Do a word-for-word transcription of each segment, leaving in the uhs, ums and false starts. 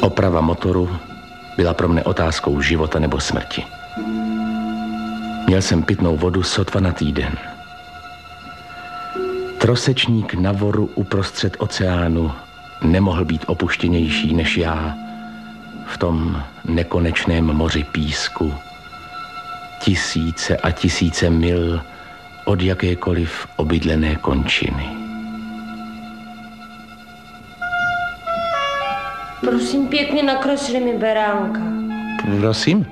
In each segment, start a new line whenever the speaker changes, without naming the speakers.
Oprava motoru byla pro mne otázkou života nebo smrti. Měl jsem pitnou vodu sotva na týden. Trosečník na voru uprostřed oceánu nemohl být opuštěnější než já v tom nekonečném moři písku. Tisíce a tisíce mil od jakékoliv obydlené končiny.
Prosím pěkně, nakresli mi beránka.
Prosím?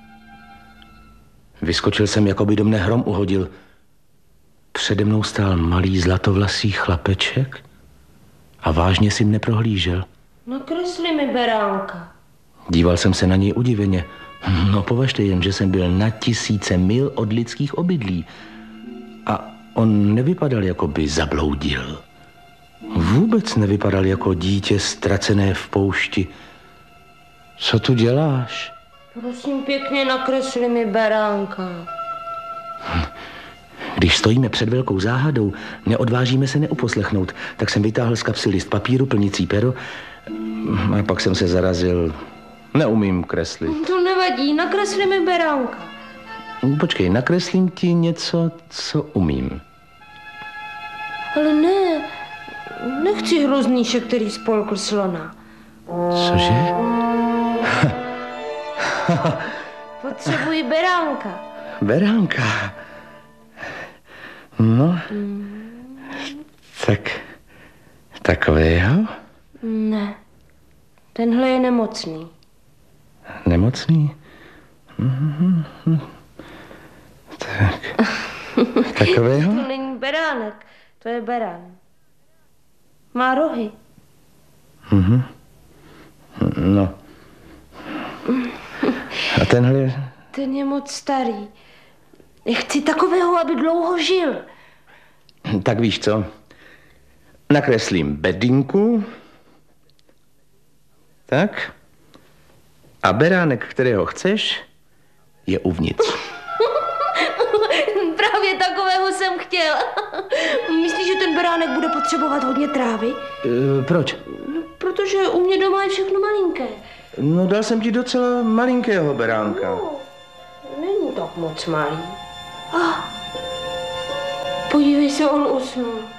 Vyskočil jsem, jako by do mne hrom uhodil. Přede mnou stál malý zlatovlasý chlapeček a vážně si mne prohlížel.
Nakresli mi beránka.
Díval jsem se na něj udiveně. No považte jen, že jsem byl na tisíce mil od lidských obydlí. A on nevypadal, jako by zabloudil. Vůbec nevypadal jako dítě ztracené v poušti. Co tu děláš?
Prosím pěkně, nakresli mi beránka.
Když stojíme před velkou záhadou, neodvážíme se neuposlechnout, tak jsem vytáhl z kapsy list papíru plnící pero a pak jsem se zarazil. Neumím kreslit.
To nevadí, nakresli mi beránka.
Počkej, nakreslím ti něco, co umím.
Ale ne, nechci hrozníše, který spolkl slona.
Cože?
Potřebuji beránka.
Beránka? No, mm. tak takového?
Ne, tenhle je nemocný.
Nemocný? Mm-hmm. Tak, takového?
To není beránek, to je berán. Má rohy.
Mhm. No. A tenhle?
Ten je moc starý. Chci takového, aby dlouho žil.
Tak víš co? Nakreslím bedinku. Tak. A beránek, kterého chceš, je uvnitř.
Právě takového jsem chtěl. Myslíš, že ten beránek bude potřebovat hodně trávy?
E, proč?
No, protože u mě doma je všechno malinké.
No, dal jsem ti docela malinkého beránka.
No, není tak moc malý. Ah, podívej se, on usnul.